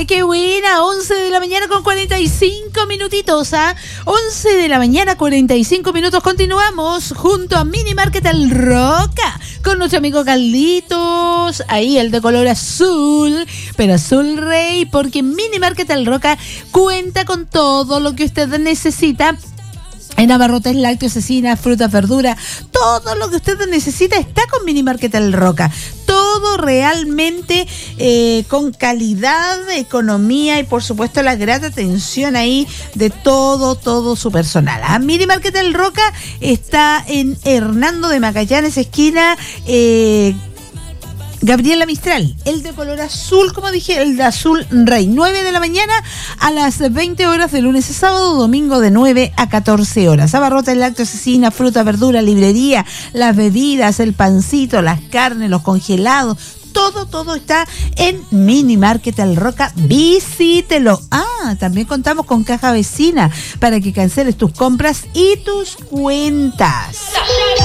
qué buena. 11 de la mañana con 45 minutitos, 11 de la mañana, 45 minutos. Continuamos junto a Mini Market El Roca con nuestro amigo Carlitos. Ahí el de color azul, pero azul rey, porque Mini Market El Roca cuenta con todo lo que usted necesita en abarrotes, lácteos, cecinas, frutas, verduras. Todo lo que usted necesita está con Mini Market El Roca. Todo realmente con calidad, economía y por supuesto la grata atención ahí de todo su personal. Mini Market El Roca está en Hernando de Magallanes, esquina Gabriela Mistral, el de color azul, como dije, el de azul rey. 9 de la mañana a las 20 horas de lunes a sábado, domingo de 9 a 14 horas. Abarrotes, lácteos, cecina, fruta, verdura, librería, las bebidas, el pancito, las carnes, los congelados. Todo está en Mini Market El Roca. Visítelo. También contamos con caja vecina para que canceles tus compras y tus cuentas.